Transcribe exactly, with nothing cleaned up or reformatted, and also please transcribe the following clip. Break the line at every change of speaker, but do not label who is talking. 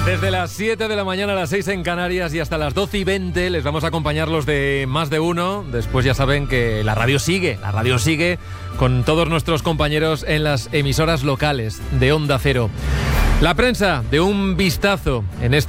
Desde las siete de la mañana a las seis en Canarias y hasta las doce y veinte les vamos a acompañar los de Más de Uno. Después ya saben que la radio sigue, la radio sigue con todos nuestros compañeros en las emisoras locales de Onda Cero. La prensa, de un vistazo en este